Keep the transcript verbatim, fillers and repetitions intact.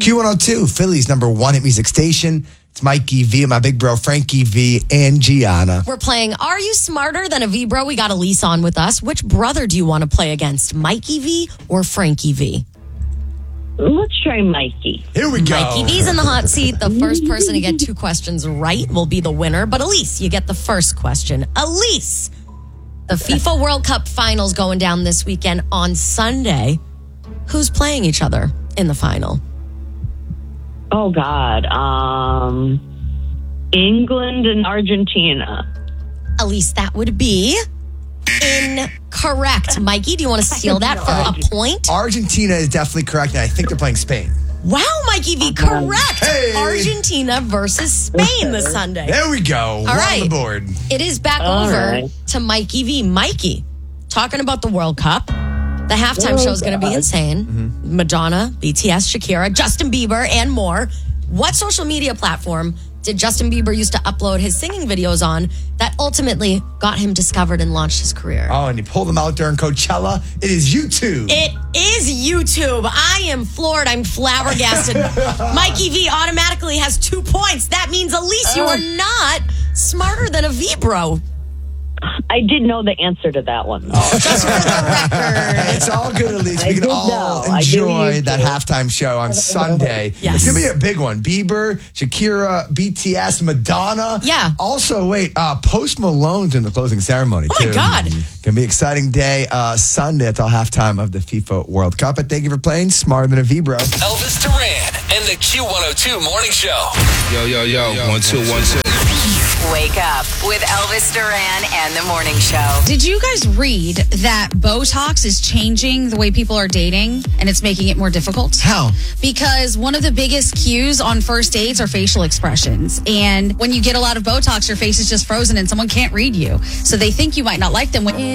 Q one oh two, Philly's number one hit music station. It's Mikey V, my big bro Frankie V, and Gianna. We're playing Are You Smarter Than a V Bro? We got Elise on with us. Which brother do you want to play against, Mikey V or Frankie V? Let's try Mikey. Here we go. Mikey V's in the hot seat. The first person to get two questions right will be the winner. But Elise, you get the first question. Elise, the FIFA World Cup finals going down this weekend on Sunday. Who's playing each other in the final? Oh, God. Um, England and Argentina. Elise, that would be incorrect. Mikey, do you want to steal that for a point? Argentina is definitely correct, and I think they're playing Spain. Wow, Mikey V, correct. Hey. Argentina versus Spain this Sunday. There we go. All We're right. on the board. It is back All over right. to Mikey V. Mikey, talking about the World Cup. The halftime Oh, show is going to be God. insane. Mm-hmm. Madonna, Madonna, B T S, Shakira, Justin Bieber, and more. What social media platform did Justin Bieber used to upload his singing videos on that ultimately got him discovered and launched his career? Oh, and you pulled them out during Coachella. It is YouTube. It is YouTube. I am floored. I'm flabbergasted. Mikey V automatically has two points. That means, Elise, you are not smarter than a V-bro. I did know the answer to that one. Just for the record. It's all good, Elise. I We can did all know. I enjoy did that too. halftime show on Sunday. Yes. It's going to be a big one. Bieber, Shakira, B T S, Madonna. Yeah. Also, wait, uh, Post Malone's in the closing ceremony, Oh, my too. God. Going to be an exciting day uh, Sunday at the halftime of the FIFA World Cup. And thank you for playing Smarter Than a V-Bro. Elvis Duran and the Q one oh two Morning Show. Yo, yo, yo, one, two, one, two. Wake up with Elvis Duran and the Morning Show. Did you guys read that Botox is changing the way people are dating and it's making it more difficult? How? Because one of the biggest cues on first dates are facial expressions. And when you get a lot of Botox, your face is just frozen and someone can't read you. So they think you might not like them when